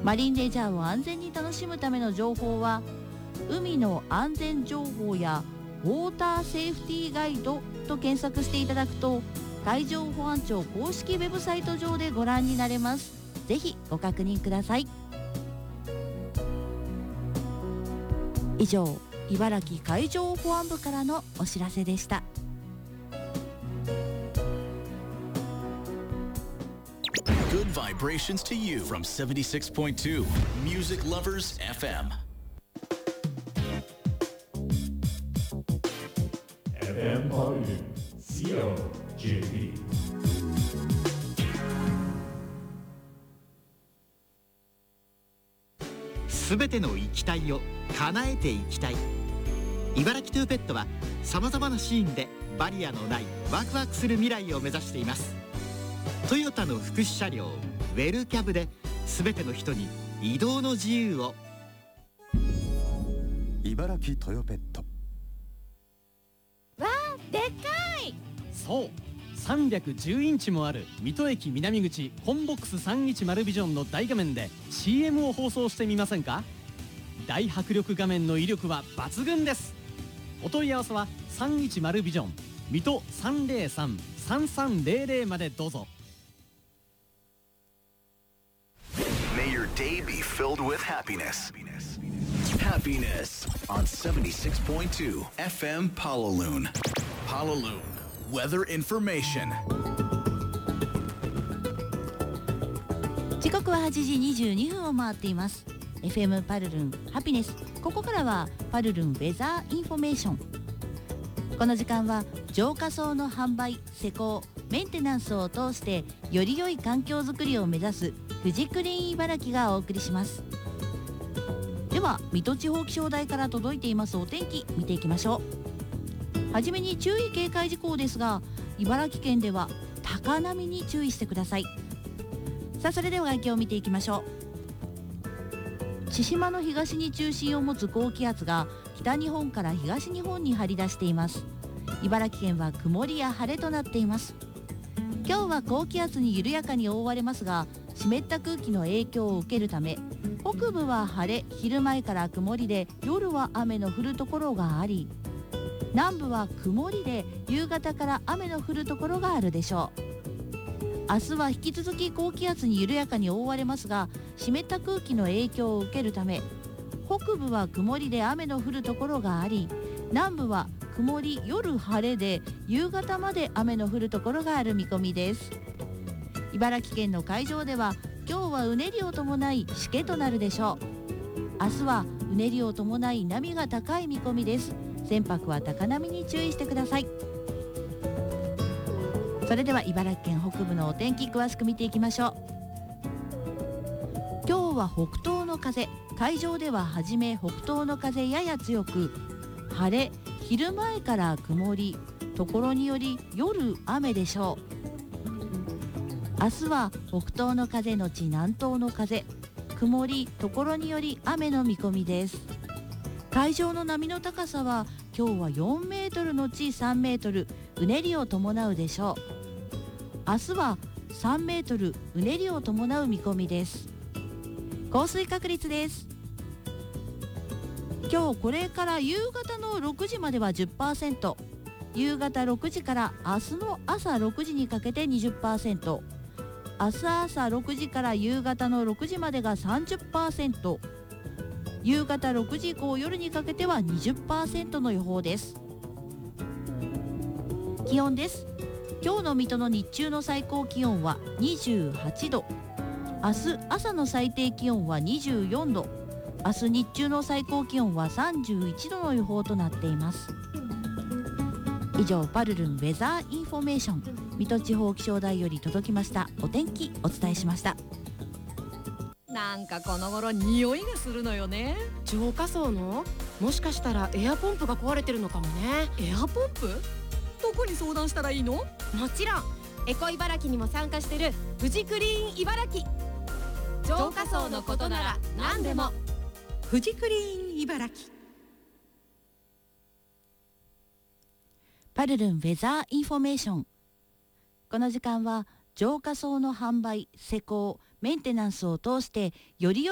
マリンレジャーを安全に楽しむための情報は海の安全情報やウォーターセーフティーガイドと検索していただくと海上保安庁公式ウェブサイト上でご覧になれます。ぜひご確認ください。以上、茨城海上保安部からのお知らせでした。 Good vibrations to you from 76.2 Music Lovers FM. FM Volume COJP。 すべての行きたいを叶えていきたい。茨城トゥーペットはさまざまなシーンでバリアのないワクワクする未来を目指しています。トヨタの福祉車両ウェルキャブで全ての人に移動の自由を。 茨城トヨペット。 わあ、でっかい。 そう、310インチもある水戸駅南口コンボックス310ビジョンの大画面で CM を放送してみませんか。大迫力画面の威力は抜群です。お問い合わせは310ビジョン水戸 303-3300 までどうぞ。 May your day be filled with happiness. Happiness on 76.2 FM Palaloon. Palaloon Weather Information. 時刻は8時22分を回っています。 FM パルルンハピネス。ここからはパルルンウェザーインフォメーション。この時間は浄化槽の販売、施工、メンテナンスを通してより良い環境づくりを目指す富士クリーン茨城がお送りします。では水戸地方気象台から届いていますお天気見ていきましょう。はじめに注意警戒事項ですが、茨城県では高波に注意してください。さあ、それでは概況を見ていきましょう。千島の東に中心を持つ高気圧が北日本から東日本に張り出しています。茨城県は曇りや晴れとなっています。今日は高気圧に緩やかに覆われますが、湿った空気の影響を受けるため北部は晴れ、昼前から曇りで夜は雨の降るところがあり、南部は曇りで夕方から雨の降るところがあるでしょう。明日は引き続き高気圧に緩やかに覆われますが、湿った空気の影響を受けるため北部は曇りで雨の降るところがあり、南部は曇り夜晴れで夕方まで雨の降るところがある見込みです。茨城県の海上では今日はうねりを伴いしけとなるでしょう。明日はうねりを伴い波が高い見込みです。船舶は高波に注意してください。それでは茨城県北部のお天気詳しく見ていきましょう。今日は北東の風、海上でははじめ北東の風やや強く、晴れ、昼前から曇り、ところにより夜雨でしょう。明日は北東の風のち南東の風、曇り、ところにより雨の見込みです。海上の波の高さは今日は4メートルのち3メートル、うねりを伴うでしょう。明日は3メートル、うねりを伴う見込みです。降水確率です。今日これから夕方の6時までは 10%、 夕方6時から明日の朝6時にかけて 20%、 明日朝6時から夕方の6時までが 30%、 夕方6時以降夜にかけては 20% の予報です。気温です。今日の水戸の日中の最高気温は28度、明日朝の最低気温は24度、明日日中の最高気温は31度の予報となっています。以上、パルルンウェザーインフォメーション、水戸地方気象台より届きましたお天気お伝えしました。 なんかこの頃匂いがするのよね。 浄化槽の、もしかしたらエアポンプが壊れてるのかもね。 エアポンプ？どこに相談したらいいの？ もちろんエコ茨城にも参加してる富士クリーン茨城。浄化槽のことなら何でも富士クリーン茨城。 パルルンウェザーインフォメーション。この時間は浄化槽の販売、施工、メンテナンスを通してより良い